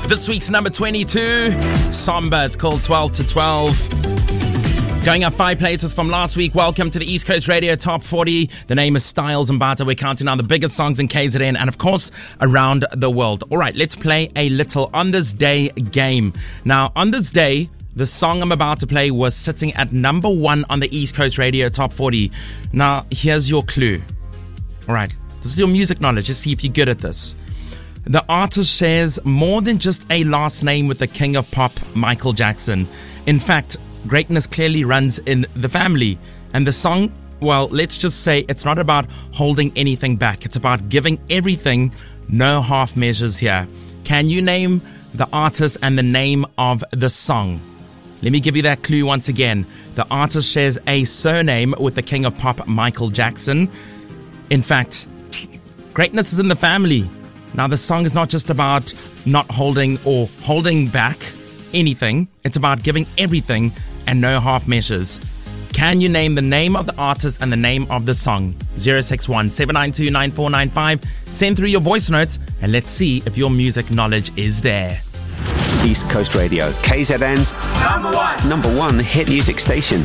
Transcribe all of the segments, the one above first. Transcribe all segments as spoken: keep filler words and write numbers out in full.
This week's number twenty-two, Samba. It's called twelve to twelve. Going up five places from last week. Welcome to the East Coast Radio Top forty. The name is Styles Mbata. We're counting down the biggest songs in K Z N and, of course, around the world. All right, let's play a little On This Day game. Now, on this day, the song I'm about to play was sitting at number one on the East Coast Radio Top forty. Now, here's your clue. All right, this is your music knowledge. Let's see if you're good at this. The artist shares more than just a last name with the king of pop, Michael Jackson. In fact, greatness clearly runs in the family. And the song, well, let's just say it's not about holding anything back. It's about giving everything, no half measures here. Can you name the artist and the name of the song? Let me give you that clue once again. The artist shares a surname with the king of pop, Michael Jackson. In fact, greatness is in the family. Now, the song is not just about not holding or holding back anything. It's about giving everything and no half measures. Can you name the name of the artist and the name of the song? zero six one, seven nine two, nine four nine five. Send through your voice notes and let's see if your music knowledge is there. East Coast Radio, K Z N's number one, number one hit music station.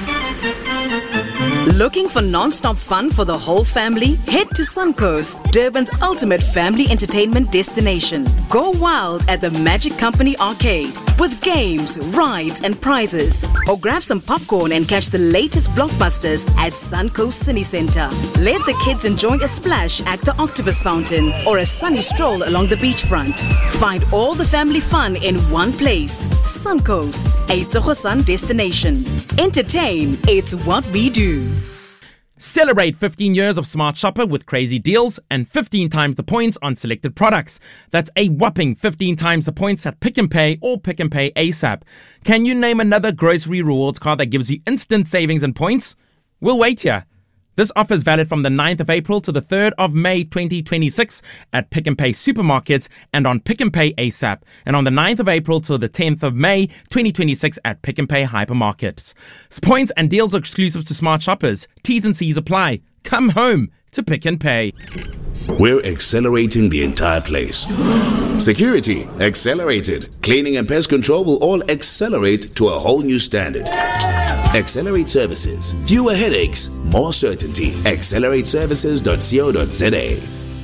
Looking for non-stop fun for the whole family? Head to Suncoast, Durban's ultimate family entertainment destination. Go wild at the Magic Company Arcade with games, rides and prizes. Or grab some popcorn and catch the latest blockbusters at Suncoast Cine Centre. Let the kids enjoy a splash at the Octopus Fountain or a sunny stroll along the beachfront. Find all the family fun in one place. Suncoast, a Tsogosan destination. Entertain, it's what we do. Celebrate fifteen years of Smart Shopper with crazy deals and fifteen times the points on selected products. That's a whopping fifteen times the points at Pick and Pay or Pick and Pay ASAP. Can you name another grocery rewards card that gives you instant savings and points? We'll wait here. This offer is valid from the ninth of April to the third of May twenty twenty-six at Pick and Pay supermarkets and on Pick and Pay ASAP, and on the ninth of April to the tenth of May twenty twenty-six at Pick and Pay hypermarkets. Points and deals are exclusive to Smart Shoppers. T's and C's apply. Come home to Pick and Pay. We're accelerating the entire place. Security, accelerated. Cleaning and pest control will all accelerate to a whole new standard. Accelerate Services. Fewer headaches, more certainty. accelerate services dot co dot za.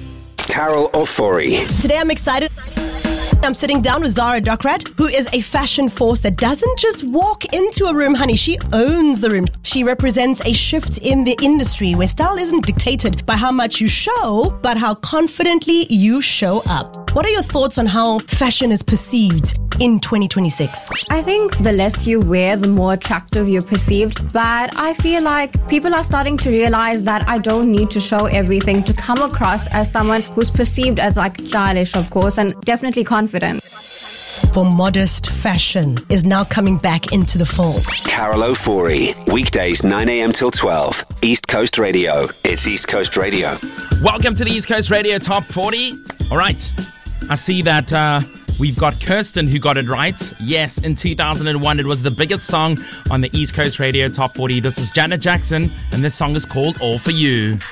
Carol Ofori. Today I'm excited. I'm sitting down with Zara Dokrat, who is a fashion force that doesn't just walk into a room, honey. She owns the room. She represents a shift in the industry where style isn't dictated by how much you show, but how confidently you show up. What are your thoughts on how fashion is perceived in twenty twenty-six? I think the less you wear, the more attractive you're perceived. But I feel like people are starting to realize that I don't need to show everything to come across as someone who's perceived as like stylish, of course, and definitely confident. For modest fashion is now coming back into the fold. Carol Ofori. Weekdays nine a.m. till twelve. East Coast Radio. It's East Coast Radio. Welcome to the East Coast Radio Top forty. All right. I see that uh, we've got Kirsten who got it right. Yes, in two thousand one, it was the biggest song on the East Coast Radio Top forty. This is Janet Jackson, and this song is called All For You.